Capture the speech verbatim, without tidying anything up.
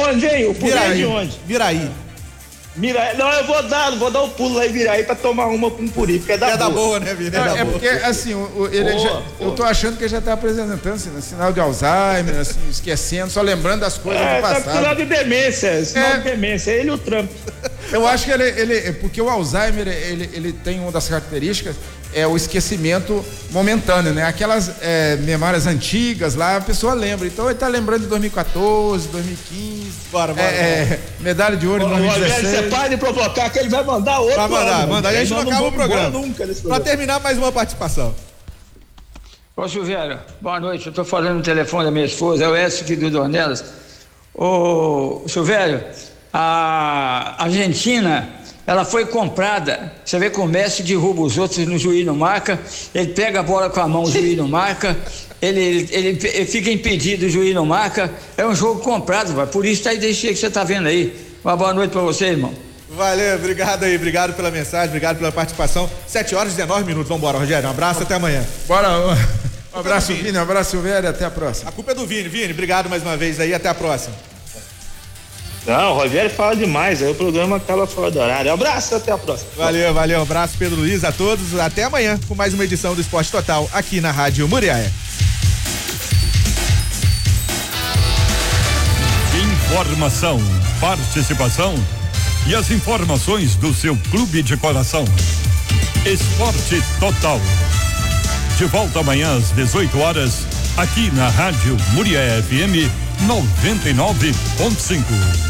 onde, hein? O pulo é de onde? Viraí. Mira, não, eu vou dar, vou dar um pulo lá em Viraí pra tomar uma com puri, porque é da é boa. da boa, né, Vira? É, Não, da é boa. porque, assim, o, o- ele Boa, já, boa. eu tô achando que ele já tá apresentando assim, né, sinal de Alzheimer, assim, esquecendo, só lembrando das coisas É, do tá passado. sinal de demência, sinal É. de demência, ele e o Trump. Eu acho que ele, ele, porque o Alzheimer, ele, ele tem uma das características, é o esquecimento momentâneo, né? Aquelas é, memórias antigas lá, a pessoa lembra. Então ele tá lembrando de dois mil e quatorze, dois mil e quinze. Bora, bora, é, é, medalha de ouro em Ô, dois mil e Rogério, você dezesseis. para de provocar que ele vai mandar outro. Vai mandar, ano, mandar. E a gente Nós não acaba o vamos embora programa. Nunca nesse Pra programa. terminar, mais uma participação. Ô Silvério, boa noite. Eu estou falando no telefone da minha esposa, é o Écio aqui do Dornelas. Ô Silvério, a Argentina, ela foi comprada. Você vê que o Messi derruba os outros no juiz não marca, ele pega a bola com a mão, o juiz não marca, ele, ele, ele, ele fica impedido, o juiz não marca. É um jogo comprado, vai. Por isso tá aí desse jeito que você está vendo aí. Uma boa noite para você, irmão. Valeu, obrigado aí, obrigado pela mensagem, obrigado pela participação. sete horas e dezenove minutos, vambora, Rogério. Um abraço, até amanhã. Bora, um, um abraço, Vini, um abraço, Silvério, até a próxima. A culpa é do Vini, Vini, obrigado mais uma vez aí, até a próxima. Não, o Rogério fala demais, aí o programa acaba fora do horário. Um abraço, até a próxima. Valeu, valeu, um abraço, Pedro Luiz, a todos. Até amanhã com mais uma edição do Esporte Total aqui na Rádio Muriaé. Informação, participação e as informações do seu clube de coração. Esporte Total. De volta amanhã às dezoito horas, aqui na Rádio Muriaé F M noventa e nove ponto cinco.